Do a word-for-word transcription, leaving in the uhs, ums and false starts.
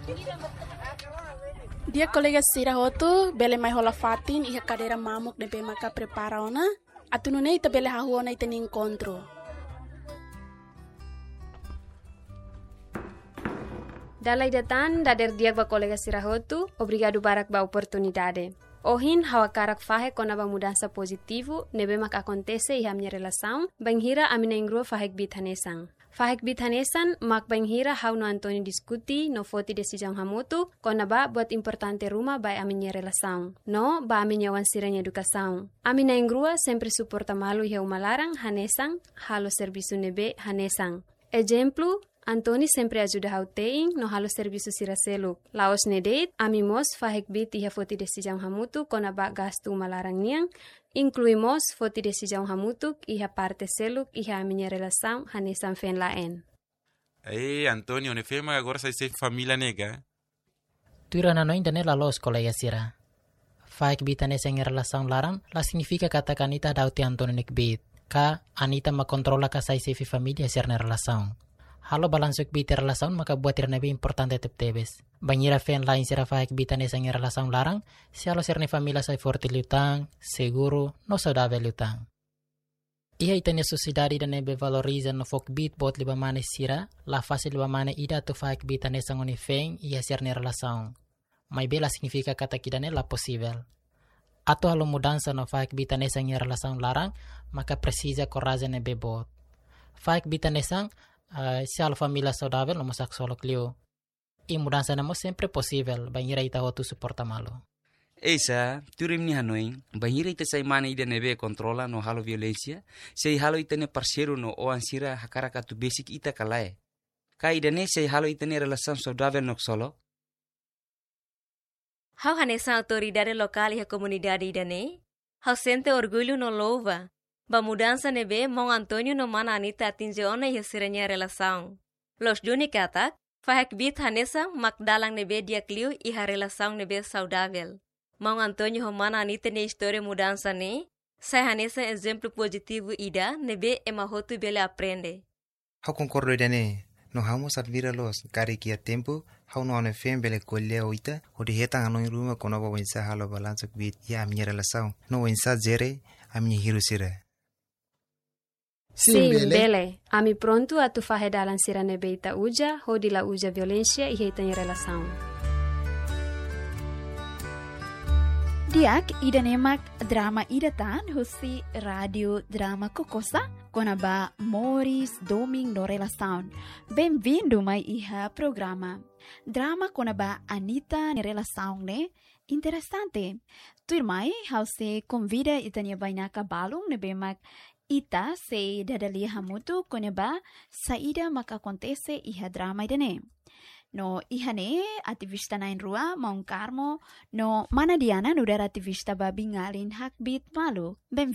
Dia kolega sira hotu bele mai hola fatin iha kadera mamuk de be maka prepara ona atunune ita bele hahuona ita ni encontro. Dalai datan dader diak ba kolega sira hotu obrigado barak ba oportunidade. Ohin hawa karak fahe kona ba mudança positivo nebe mak acontece iha minha relação banghira amina ingro fahek bithanesang. Fahek bithanesan mak banghira hau no Antônio diskuti no foti decisão hamutu kona ba buat importante rumah ba aminha relação. No ba aminha wan siranya educação. Amina ingrua sempre suporta malu iha umalarang hanesang halo serviço nebe hanesang. Exemplo, Antoni sempre ajuda hau teing no halo serviço siraseluk. Laos nedeit, amimos fahek bit iha foti decisão hamutu kona ba gastu malarang niang, incluímos foti decisão hamutu iha parte seluk iha aminha relação hanesan fen laen. Ei, Antônio, ne fema agora sai ser família nega. Tuira na noin dane la los kolega sira. Fahek bit ane seng relação larang, la significa kata kanita dauti Antoni nek bit. Ka Anita makontrola ka sai sefi família ser na relação. Halo balansuk bita relação maka buat irna be importante tep-tebes. Banhira fen lain sira fahek bita nesa ngi relação larang, si halo serne família sai forte lutang, seguro, no saudável lutang. Iha itanya sociedade da nebe valoriza no fok bit bot liba mane sira, la fase liba mane ida to fahek bita nesa ngoni fen iha serne relação. Mai bela significa kata kidane la possível. Ato halo mudança no fahek bita nesa ngi relação larang, maka precisa coragem nebe bot. Fahek bita nesa Uh, se a família saudável não masak solo clio e mudança não sempre possível banhira ita hotu suporta malo. Esa turim ni hanoi banhira ita sai mana ida nebe controla no halo violência sei halo ita ne parceiro no o ansira hakara katu basic ita kalae ka ida ne sei halo ita ne relação saudável no solo. Hau hanesa autoridade local e a comunidade ida ne hau sente orgulho no louva. Ba mudança nebe Mão Antônio no mana Anita atinge ona e siranya relação. Los Juni katak, fahek bit hanesa makdalang nebe dia kliu iha relação nebe saudável. Mão Antônio ho mana Anita ne história mudança ne, sai hanesa exemplo positivo ida nebe emahotu bele aprende. Hau concordo idane, no hamos admira los kari kia tempo, hau no ane fem bele kolea oita, o de hetang anoi ruma kono ba wensa halo balansuk bit ia minha relação. No wensa zere a minha hiru sira. Sim, bele. Ami pronto a tu fahe dalan sira nebe ita uja, ho di la uja violência e heita em relação. Diak ida nemak drama ida tan husi radio drama kokosa konaba Moris Doming no relação. Bem-vindo mai iha programa. Drama konaba Anita ne relação ne interessante. Tuir mai hause convida itanya bainaka balung ne bemak ita se dadali hamutu koneba saida mak acontece iha drama idane. No ihane ativista na rua Mount Carmo no mana diana nudar ativista babingalin hakbit malu.